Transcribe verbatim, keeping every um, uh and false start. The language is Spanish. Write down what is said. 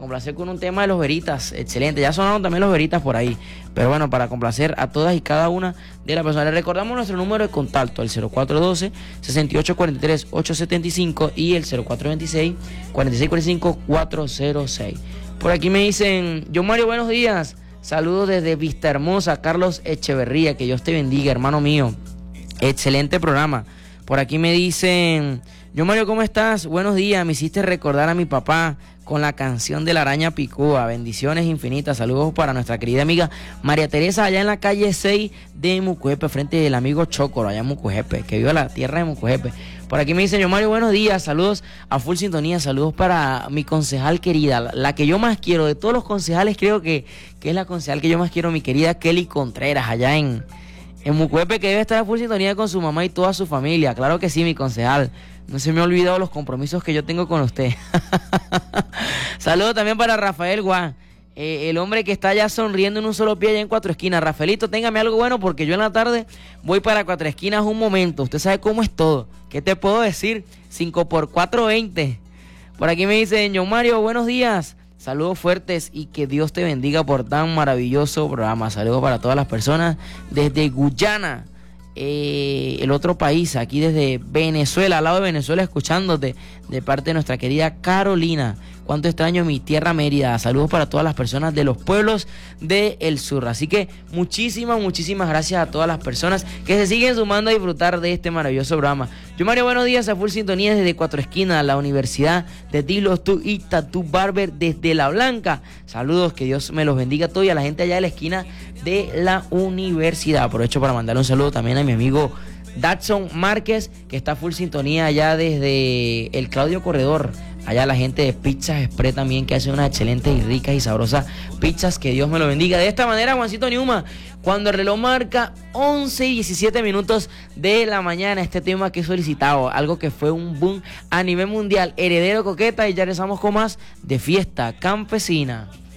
complacer con un tema de los Veritas, excelente, ya sonaron también los Veritas por ahí, pero bueno, para complacer a todas y cada una de las personas. Les recordamos nuestro número de contacto, el cero cuatro uno dos, seis ocho cuatro tres, ocho siete cinco y el cero cuatro dos seis, cuatro seis cuatro cinco, cuatro cero seis. Por aquí me dicen, yo Mario, buenos días, saludos desde Vista Hermosa, Carlos Echeverría, que Dios te bendiga, hermano mío, excelente programa. Por aquí me dicen, yo Mario, ¿cómo estás? Buenos días, me hiciste recordar a mi papá con la canción de la araña picúa, bendiciones infinitas, saludos para nuestra querida amiga María Teresa allá en la calle seis de Mucujepe, frente del amigo Chocoro, allá en Mucujepe, que viva la tierra de Mucujepe. Por aquí me dicen, yo Mario, buenos días, saludos a full sintonía, saludos para mi concejal querida, la, la que yo más quiero, de todos los concejales creo que, que es la concejal que yo más quiero, mi querida Kelly Contreras, allá en, en Mucujepe, que debe estar a full sintonía con su mamá y toda su familia, claro que sí, mi concejal. No se me ha olvidado los compromisos que yo tengo con usted. Saludos también para Rafael Guán, eh, el hombre que está ya sonriendo en un solo pie allá en Cuatro Esquinas. Rafaelito, téngame algo bueno porque yo en la tarde voy para Cuatro Esquinas un momento. Usted sabe cómo es todo. ¿Qué te puedo decir? cinco por cuatro, veinte. Por aquí me dicen, yo Mario, buenos días. Saludos fuertes y que Dios te bendiga por tan maravilloso programa. Saludos para todas las personas desde Guyana. Eh, el otro país, aquí desde Venezuela, al lado de Venezuela, escuchándote de parte de nuestra querida Carolina. Cuánto extraño mi tierra Mérida. Saludos para todas las personas de los pueblos del sur. Así que muchísimas, muchísimas gracias a todas las personas que se siguen sumando a disfrutar de este maravilloso programa. Yo Mario, buenos días a full sintonía desde Cuatro Esquinas, la Universidad de Tilos Tu y Tattoo Barber desde La Blanca. Saludos, que Dios me los bendiga a todos y a la gente allá de la esquina de la universidad. Aprovecho para mandarle un saludo también a mi amigo Datson Márquez, que está full sintonía allá desde el Claudio Corredor. Allá la gente de Pizzas Express también, que hace unas excelentes y ricas y sabrosas pizzas, que Dios me lo bendiga. De esta manera, Juancito Niuma, cuando el reloj marca once y diecisiete minutos de la mañana, este tema que he solicitado, algo que fue un boom a nivel mundial, Heredero Coqueta, y ya regresamos con más de Fiesta Campesina.